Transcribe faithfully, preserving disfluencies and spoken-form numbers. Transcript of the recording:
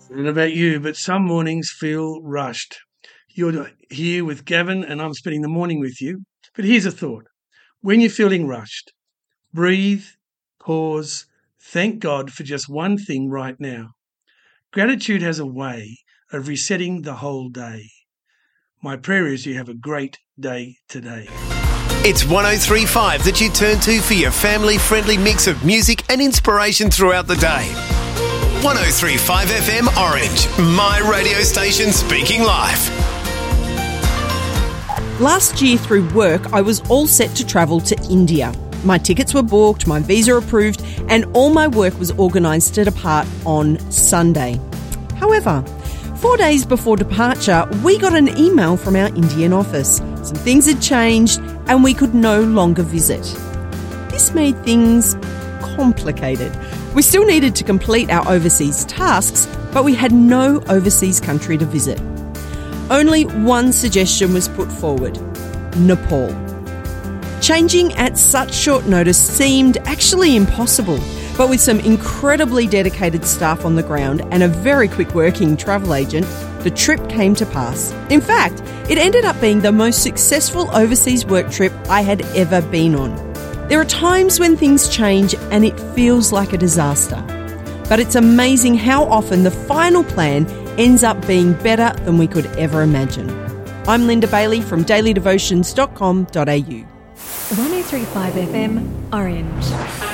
I don't know about you, but some mornings feel rushed. You're here with Gavin and I'm spending the morning with you. But here's a thought. When you're feeling rushed, breathe, pause, thank God for just one thing right now. Gratitude has a way of resetting the whole day. My prayer is you have a great day today. It's one oh three point five that you turn to for your family-friendly mix of music and inspiration throughout the day. one oh three point five F M Orange, my radio station speaking life. Last year through work, I was all set to travel to India. My tickets were booked, my visa approved, and all my work was organised to depart on Sunday. However, four days before departure, we got an email from our Indian office. Some things had changed and we could no longer visit. This made things complicated. We still needed to complete our overseas tasks, but we had no overseas country to visit. Only one suggestion was put forward: Nepal. Changing at such short notice seemed actually impossible, but with some incredibly dedicated staff on the ground and a very quick working travel agent, the trip came to pass. In fact, it ended up being the most successful overseas work trip I had ever been on. There are times when things change and it feels like a disaster. But it's amazing how often the final plan ends up being better than we could ever imagine. I'm Linda Bailey from daily devotions dot com dot a u. one oh three point five F M Orange.